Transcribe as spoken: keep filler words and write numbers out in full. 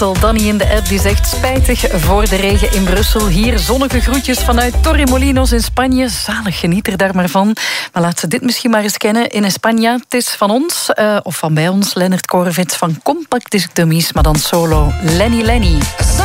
Danny in de app die zegt spijtig voor de regen in Brussel. Hier zonnige groetjes vanuit Torremolinos in Spanje. Zalig, geniet er daar maar van. Maar laat ze dit misschien maar eens kennen. In España, het is van ons, uh, of van bij ons, Leonard Corvitz van Compact Disc Dummies, maar dan solo. Lenny Lenny.